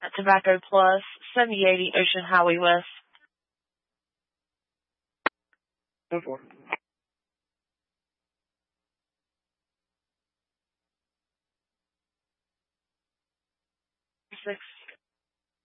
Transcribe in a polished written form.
at Tobacco Plus, 7080 Ocean Highway West. 10-4. 6.